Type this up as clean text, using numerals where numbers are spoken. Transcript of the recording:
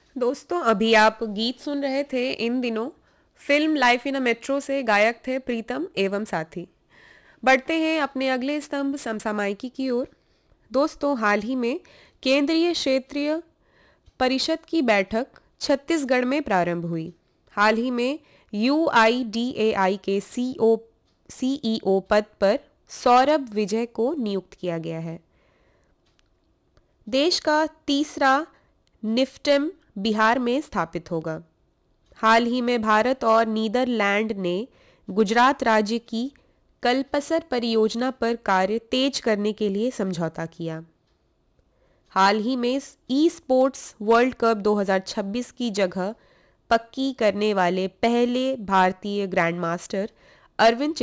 दोस्तों अभी आप गीत सुन रहे थे। इन दिनों film life in a metro से गायक थे प्रीतम एवं साथी। बढ़ते हैं अपने अगले स्तंभ समसामयिकी की ओर। दोस्तों हाल ही में केंद्रीय क्षेत्रीय परिषद की बैठक छत्तीसगढ़ में प्रारंभ हुई। हाल ही में UIDAI के CEO पद पर सौरभ विजय को नियुक्त किया गया है। देश का तीसरा निफ्टेम बिहार में स्थापित होगा। हाल ही में भारत और नीदरलैंड ने गुजरात राज्य की कल्पसर परियोजना पर कार्य तेज करने के लिए समझौता किया। हाल ही में ई स्पोर्ट्स वर्ल्ड कप 2026 की जगह पक्की करने वाले पहले भारतीय ग्रैंडमास्टर अरविंद